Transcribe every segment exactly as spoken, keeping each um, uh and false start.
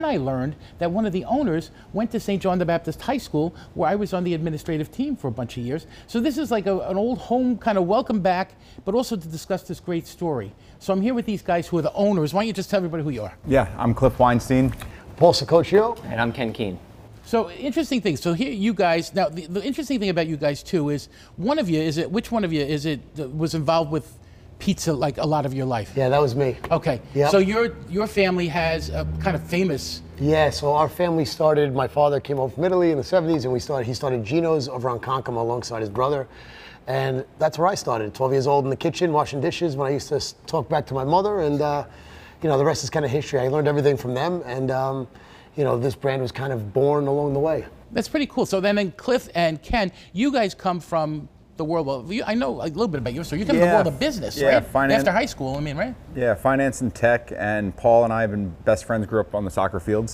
I learned that one of the owners went to Saint John the Baptist High School, where I was on the administrative team for a bunch of years. So this is like a, an old home kind of welcome back, but also to discuss this great story. So I'm here with these guys who are the owners. Why don't you just tell everybody who you are? Yeah, I'm Cliff Weinstein. Paul Sacoccio. And I'm Ken Keene. So interesting things. So here you guys, now the, the interesting thing about you guys too is one of you, is it, which one of you is it, uh, was involved with pizza like a lot of your life? Yeah, that was me. Okay, Yep. So your your family has a kind of famous. Yeah, so our family started, my father came over from Italy in the seventies and we started, he started Gino's over on Ronkonkoma alongside his brother. And that's where I started, twelve years old in the kitchen, washing dishes when I used to s- talk back to my mother, and uh, you know, the rest is kind of history. I learned everything from them, and um, you know, this brand was kind of born along the way. That's pretty cool. So then, then Cliff and Ken, you guys come from the world. Well, you, I know a little bit about you. So you come from the Yeah. world of business, Yeah, right? finance. After high school, I mean, right? Yeah, finance and tech, and Paul and I have been best friends, grew up on the soccer fields.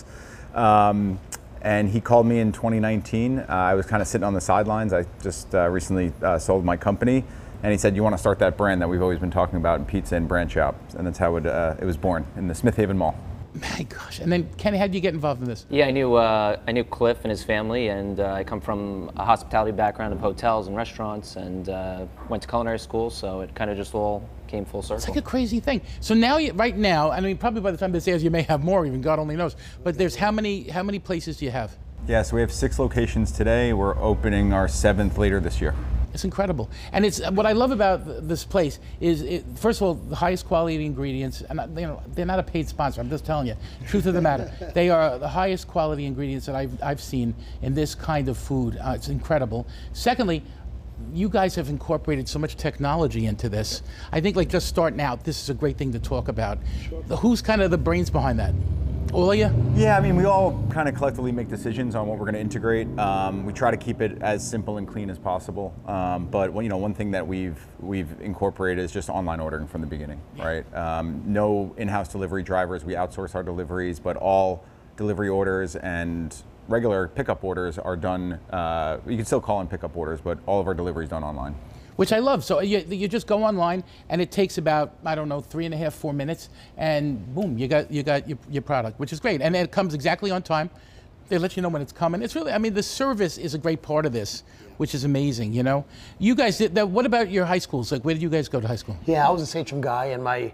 Um, and he called me in twenty nineteen. Uh, I was kind of sitting on the sidelines. I just uh, recently uh, sold my company. And he said, you want to start that brand that we've always been talking about in pizza and branch out. And that's how it, uh, it was born, in the Smith Haven Mall. My gosh. And then, Kenny, how did you get involved in this? Yeah, I knew uh, I knew Cliff and his family, and uh, I come from a hospitality background of hotels and restaurants, and uh, went to culinary school, so it kind of just all came full circle. It's like a crazy thing. So now, you, right now, I mean, probably by the time this airs, you may have more, even God only knows. But there's how many how many places do you have? Yeah, so we have six locations today. We're opening our seventh later this year. It's incredible. And it's what I love about th- this place is, it, first of all, the highest quality ingredients. And I- you know, they're not a paid sponsor. I'm just telling you, truth of the matter. They are the highest quality ingredients that I've I've seen in this kind of food. Uh, it's incredible. Secondly, you guys have incorporated so much technology into this. I think, like, just starting out, this is a great thing to talk about. The, who's kind of the brains behind that? All of you? Yeah, I mean, we all kind of collectively make decisions on what we're going to integrate. Um, we try to keep it as simple and clean as possible. Um, but well, you know, one thing that we've we've incorporated is just online ordering from the beginning, right? Um, no in-house delivery drivers. We outsource our deliveries, but all delivery orders and regular pickup orders are done. Uh, you can still call in pickup orders, but all of our deliveries done online. Which I love. So you, you just go online, and it takes about, I don't know, three and a half, four minutes, and boom, you got you got your, your product, which is great. And it comes exactly on time. They let you know when it's coming. It's really, I mean, the service is a great part of this, which is amazing, you know? You guys, did that, what about your high schools? Like, where did you guys go to high school? Yeah, I was a Sachem guy, and my,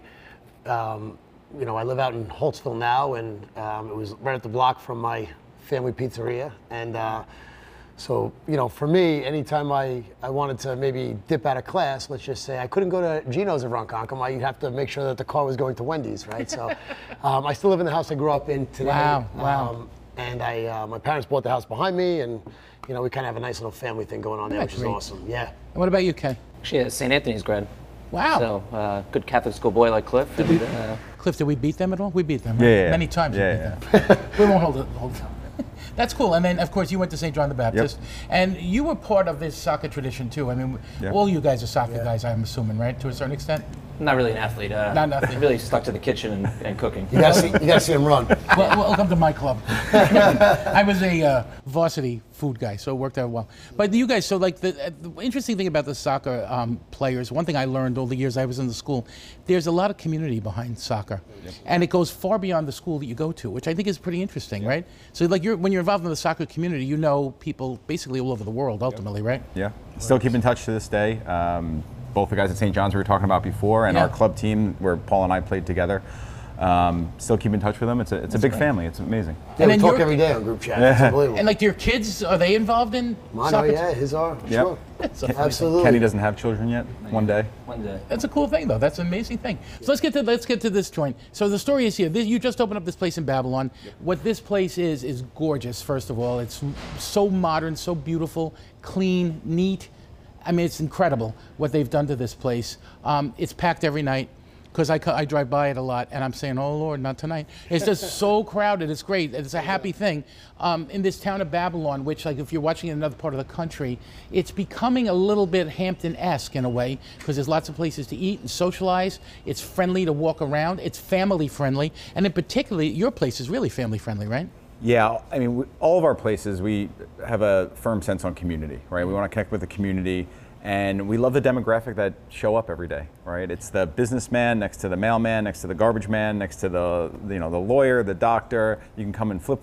um, you know, I live out in Holtzville now, and um, it was right at the block from my family pizzeria. And uh, so, you know, for me, anytime I, I wanted to maybe dip out of class, let's just say I couldn't go to Gino's in Ronkonkoma, you'd have to make sure that the car was going to Wendy's, right? So um, I still live in the house I grew up in today. Wow, wow. Um, and I, uh, my parents bought the house behind me, and, you know, we kind of have a nice little family thing going on there, That's which is great. awesome, yeah. And what about you, Ken? Actually, a Saint Anthony's grad. Wow. So, uh, good Catholic school boy like Cliff. And, uh, Cliff, did we beat them at all? We beat them, right? Yeah, yeah, Many times yeah, we beat them. We won't hold it. Hold it. That's cool. And then, of course, you went to Saint John the Baptist. Yep. And you were part of this soccer tradition, too. I mean, Yeah. all you guys are soccer guys, I'm assuming, right? To a certain extent? not really an athlete. Uh, Not an athlete. Really stuck to the kitchen and, and cooking. You gotta see, you gotta see him run. Well, welcome to my club. I was a uh, varsity food guy, so it worked out well. But you guys, so like the, uh, the interesting thing about the soccer um, players, one thing I learned all the years I was in the school, there's a lot of community behind soccer, yep. And it goes far beyond the school that you go to, which I think is pretty interesting, yep. Right? So like you're when you're involved in the soccer community, you know people basically all over the world, ultimately, yep. Right? Yeah, still keep in touch to this day. Um, both the guys at Saint John's we were talking about before, and yeah. our club team where Paul and I played together. Um, still keep in touch with them. It's a it's That's a big right. family. It's amazing. Yeah, and we talk every day on group chat. It's unbelievable. And like your kids, are they involved in Mine soccer? are, yeah, his are. Yep. Sure. Absolutely. Kenny doesn't have children yet. One day. One day. That's a cool thing, though. That's an amazing thing. So let's get to let's get to this joint. So the story is here. This, you just opened up this place in Babylon. Yep. What this place is is gorgeous. First of all, it's so modern, so beautiful, clean, neat. I mean, it's incredible what they've done to this place. Um, it's packed every night because I, I drive by it a lot, and I'm saying, oh, Lord, not tonight. It's just so crowded. It's great. It's a happy thing. Um, in this town of Babylon, which, like, if you're watching in another part of the country, it's becoming a little bit Hampton-esque in a way because there's lots of places to eat and socialize. It's friendly to walk around. It's family-friendly. And in particular, your place is really family-friendly, right? Yeah, I mean, we, all of our places, we have a firm sense on community, right? We want to connect with the community, And we love the demographic that show up every day, right? It's the businessman next to the mailman, next to the garbage man, next to the, you know, the lawyer, the doctor. You can come and flip